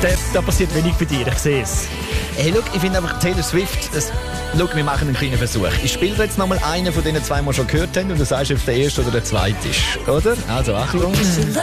Da passiert wenig bei dir, ich sehe es. Hey, look, ich finde einfach Taylor Swift, look, wir machen einen kleinen Versuch. Ich spiele jetzt nochmal einen von denen zwei, die wir schon gehört haben, und du sagst, ob es der erste oder der zweite ist, oder? Also, Achtung.